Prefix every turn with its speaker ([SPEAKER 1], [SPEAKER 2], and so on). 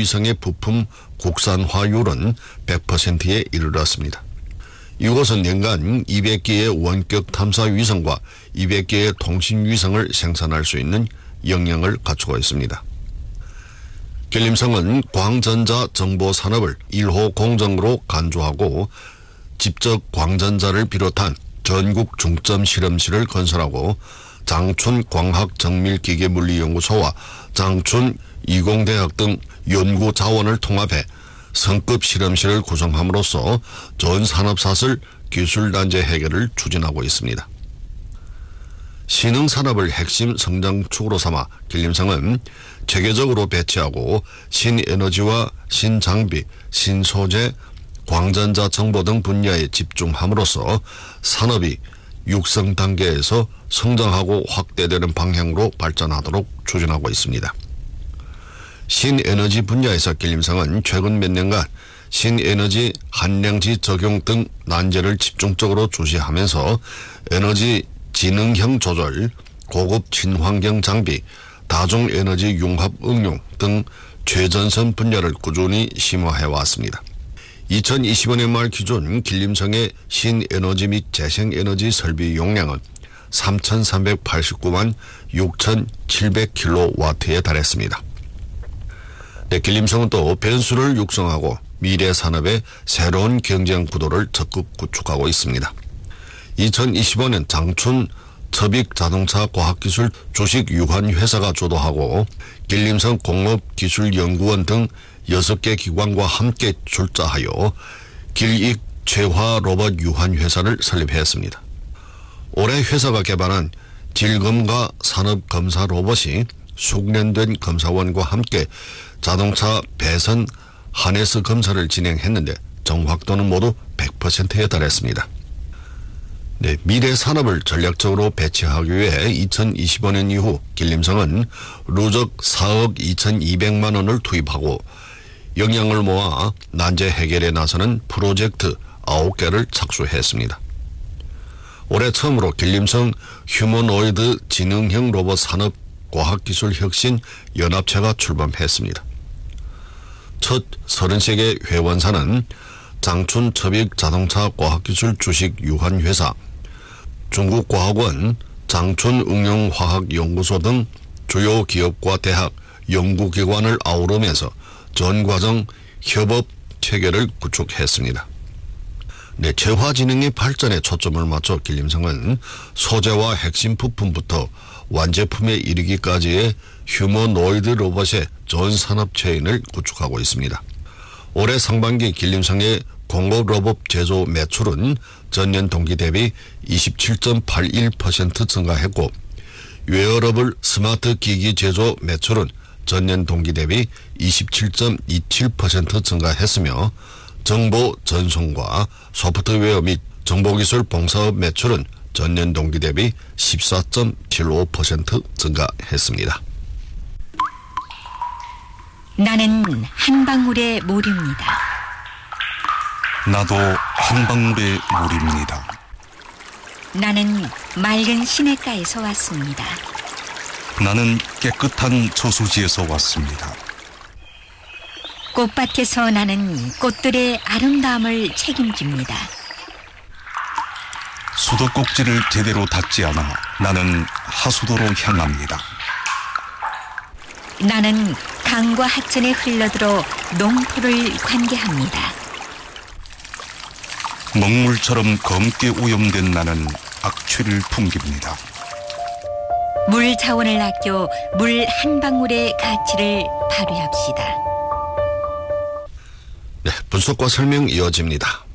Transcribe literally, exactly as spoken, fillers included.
[SPEAKER 1] 위성의 부품 국산화율은 백 퍼센트에 이르렀습니다. 이곳은 년간 이백 개의 원격 탐사 위성과 이백 개의 통신 위성을 생산할 수 있는 역량을 갖추고 있습니다. 길림성은 광전자 정보 산업을 일 호 공정으로 간주하고 직접 광전자를 비롯한 전국 중점 실험실을 건설하고 장춘 광학정밀기계물리연구소와 장춘 이공대학 등 연구 자원을 통합해 성급 실험실을 구성함으로써 전 산업사슬 기술단계 해결을 추진하고 있습니다. 신흥산업을 핵심 성장축으로 삼아 길림성은 체계적으로 배치하고 신에너지와 신장비, 신소재, 광전자 정보 등 분야에 집중함으로써 산업이 육성 단계에서 성장하고 확대되는 방향으로 발전하도록 추진하고 있습니다. 신에너지 분야에서 길림성은 최근 몇 년간 신에너지 한량지 적용 등 난제를 집중적으로 주시하면서 에너지 지능형 조절, 고급 친환경 장비, 다중에너지 융합 응용 등 최전선 분야를 꾸준히 심화해왔습니다. 이천이십오 년 말 기준 길림성의 신에너지 및 재생에너지 설비 용량은 삼천삼백팔십구만 육천칠백 킬로와트에 달했습니다. 네, 길림성은 또 변수를 육성하고 미래 산업의 새로운 경쟁 구도를 적극 구축하고 있습니다. 이천이십오 년 장춘 첩익자동차과학기술 주식 유관회사가 주도하고 길림성 공업기술연구원 등 여섯 개 기관과 함께 출자하여 길익 최화 로봇 유한회사를 설립했습니다. 올해 회사가 개발한 질검과 산업검사 로봇이 숙련된 검사원과 함께 자동차 배선 하네스 검사를 진행했는데 정확도는 모두 백 퍼센트에 달했습니다. 네, 미래 산업을 전략적으로 배치하기 위해 이천이십오 년 이후 길림성은 누적 사억 이천이백만 원을 투입하고 역량을 모아 난제 해결에 나서는 프로젝트 아홉 개를 착수했습니다. 올해 처음으로 길림성 휴머노이드 지능형 로봇 산업 과학기술 혁신 연합체가 출범했습니다. 첫 서른세 개 회원사는 장춘 첩익 자동차 과학기술 주식 유한회사, 중국과학원, 장춘 응용화학연구소 등 주요 기업과 대학, 연구기관을 아우르면서 전과정 협업 체계를 구축했습니다. 네, 재화지능의 발전에 초점을 맞춰 길림성은 소재와 핵심 부품부터 완제품에 이르기까지의 휴머노이드 로봇의 전 산업 체인을 구축하고 있습니다. 올해 상반기 길림성의 공업 로봇 제조 매출은 전년 동기 대비 이십칠 점 팔일 퍼센트 증가했고 웨어러블 스마트 기기 제조 매출은 전년 동기 대비 이십칠 점 이칠 퍼센트 증가했으며 정보 전송과 소프트웨어 및 정보기술 봉사업 매출은 전년 동기 대비 십사 점 칠오 퍼센트 증가했습니다.
[SPEAKER 2] 나는 한 방울의 물입니다.
[SPEAKER 3] 나도 한 방울의 물입니다.
[SPEAKER 2] 나는 맑은 시냇가에서 왔습니다.
[SPEAKER 3] 나는 깨끗한 저수지에서 왔습니다.
[SPEAKER 2] 꽃밭에서 나는 꽃들의 아름다움을 책임집니다.
[SPEAKER 3] 수도꼭지를 제대로 닦지 않아 나는 하수도로 향합니다.
[SPEAKER 2] 나는 강과 하천에 흘러들어 농토를 관계합니다.
[SPEAKER 3] 먹물처럼 검게 오염된 나는 악취를 풍깁니다.
[SPEAKER 2] 물 자원을 아껴 물 한 방울의 가치를 발휘합시다.
[SPEAKER 1] 네, 분석과 설명 이어집니다.